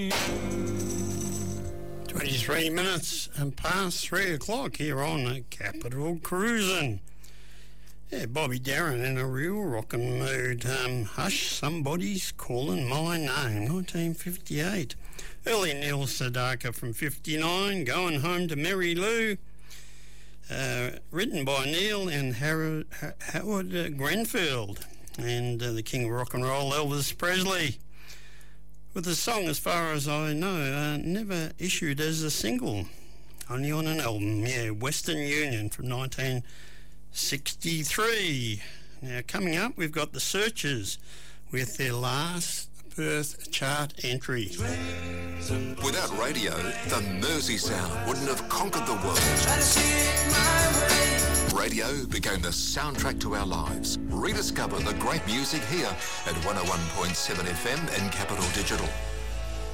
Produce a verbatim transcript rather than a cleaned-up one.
twenty-three minutes and past three o'clock here on the Capital Cruising. Yeah, Bobby Darin in a real rockin' mood. Um, Hush, Somebody's Calling My Name, nineteen fifty-eight. Early Neil Sedaka from fifty-nine, Going Home to Mary Lou. Uh, written by Neil and Howard, Howard uh, Grenfell. And uh, the king of rock and roll, Elvis Presley. With the song, as far as I know, uh, never issued as a single. Only on an album, yeah, Western Union from nineteen sixty-three. Now, coming up, we've got the Searchers with their last Perth chart entry. Without radio, the Mersey sound wouldn't have conquered the world. Radio became the soundtrack to our lives. Rediscover the great music here at one oh one point seven F M and Capital Digital.